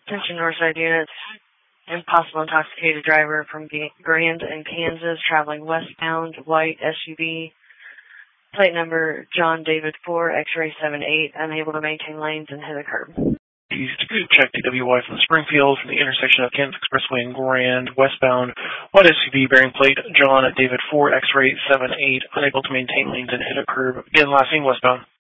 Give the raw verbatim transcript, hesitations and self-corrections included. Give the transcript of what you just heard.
Attention Northside units. Impossible intoxicated driver from Grand in Kansas traveling westbound, white S U V. Plate number John David four, X-ray seven eight, unable to maintain lanes and hit a curb. East, check T W Y from Springfield from the intersection of Kansas Expressway and Grand, westbound, white S U V bearing plate John David four, X-ray seven eight, unable to maintain lanes and hit a curb. Again, last name westbound.